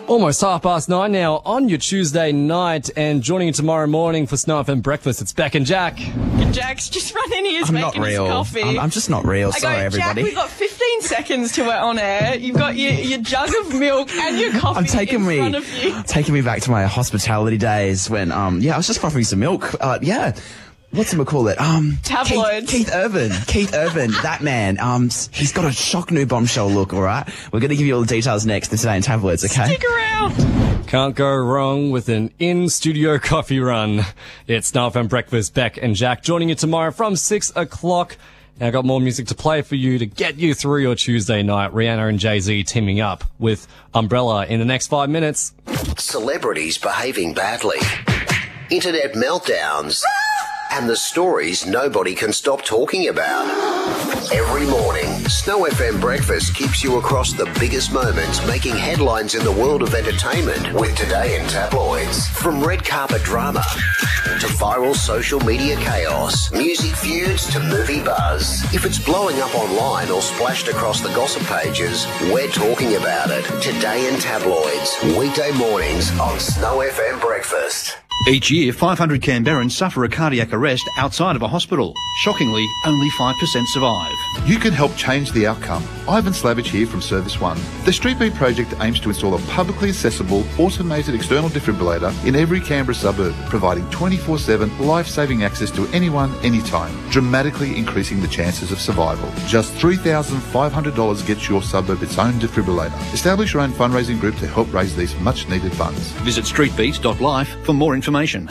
Almost 9:30 now on your Tuesday night, and joining you tomorrow morning for Snow FM Breakfast, it's Beck and Jack. Jack's just running here I'm making not his real. coffee. I'm just not real. Sorry, everybody. Jack, we've got 15 seconds to it on air. You've got your jug of milk and your coffee in front of you. Taking me back to my hospitality days when, I was just frothing some milk. What's him call it? Tabloids. Keith Urban, that man. He's got a shock new bombshell look, all right? We're going to give you all the details next in Today in Tabloids, okay? Stick around. Can't go wrong with an in-studio coffee run. It's Snow FM Breakfast, Beck and Jack joining you tomorrow from 6 o'clock. Now, I've got more music to play for you to get you through your Tuesday night. Rihanna and Jay-Z teaming up with Umbrella in the next 5 minutes. Celebrities behaving badly. Internet meltdowns. And the stories nobody can stop talking about. Every morning, Snow FM Breakfast keeps you across the biggest moments making headlines in the world of entertainment with Today in Tabloids. From red carpet drama to viral social media chaos, music feuds to movie buzz. If it's blowing up online or splashed across the gossip pages, we're talking about it. Today in Tabloids, weekday mornings on Snow FM Breakfast. Each year, 500 Canberrans suffer a cardiac arrest outside of a hospital. Shockingly, only 5% survive. You can help change the outcome. Ivan Slavich here from Service One. The Street Beat project aims to install a publicly accessible, automated external defibrillator in every Canberra suburb, providing 24/7 life-saving access to anyone, anytime, dramatically increasing the chances of survival. Just $3,500 gets your suburb its own defibrillator. Establish your own fundraising group to help raise these much-needed funds. Visit streetbeat.life for more information.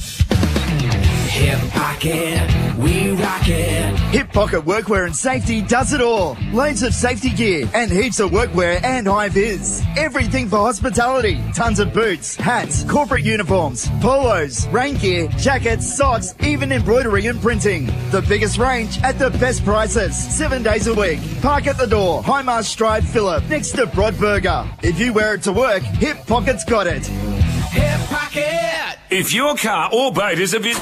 Hip Pocket, we rock it. Hip Pocket Workwear and Safety does it all. Loads of safety gear and heaps of workwear and high vis. Everything for hospitality. Tons of boots, hats, corporate uniforms, polos, rain gear, jackets, socks, even embroidery and printing. The biggest range at the best prices. 7 days a week. Park at the door. Highmarsh Drive, Phillip, next to Broadburger. If you wear it to work, Hip Pocket's got it. Hip Pocket. If your car or boat is a bit...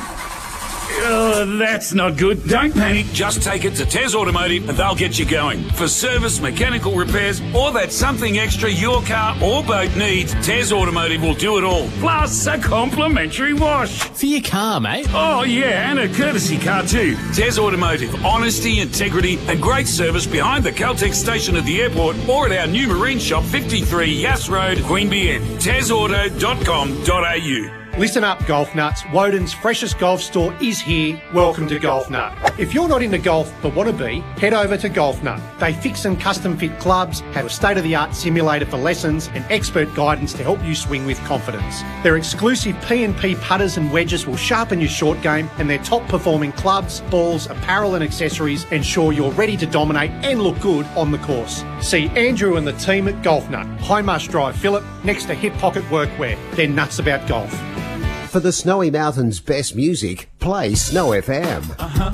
that's not good. Don't panic. Just take it to Tez Automotive and they'll get you going. For service, mechanical repairs, or that something extra your car or boat needs, Tez Automotive will do it all. Plus a complimentary wash. For your car, mate? Oh, yeah, and a courtesy car too. Tez Automotive. Honesty, integrity, and great service behind the Caltex station at the airport or at our new marine shop, 53 Yass Road, Queanbeyan. TezAuto.com.au. Listen up, Golf Nuts. Woden's freshest golf store is here. Welcome to Golf Nut. If you're not into golf but want to be, head over to Golf Nut. They fix and custom fit clubs, have a state-of-the-art simulator for lessons and expert guidance to help you swing with confidence. Their exclusive P&P putters and wedges will sharpen your short game, and their top-performing clubs, balls, apparel and accessories ensure you're ready to dominate and look good on the course. See Andrew and the team at Golf Nut, Highmarsh Drive, Phillip, next to Hip Pocket Workwear. They're nuts about golf. For the Snowy Mountains' best music, play Snow FM.